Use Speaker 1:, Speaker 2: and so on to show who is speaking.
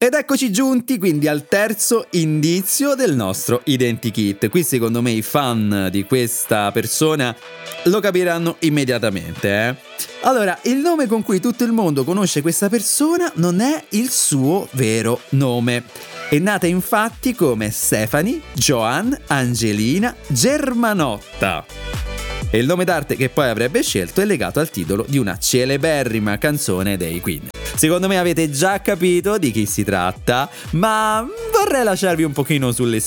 Speaker 1: Ed eccoci giunti quindi al terzo indizio del nostro identikit. Qui secondo me i fan di questa persona lo capiranno immediatamente. Allora, il nome con cui tutto il mondo conosce questa persona non è il suo vero nome. È nata infatti come Stephanie Joan Angelina Germanotta. E il nome d'arte che poi avrebbe scelto è legato al titolo di una celeberrima canzone dei Queen. Secondo me avete già capito di chi si tratta, ma vorrei lasciarvi un pochino sulle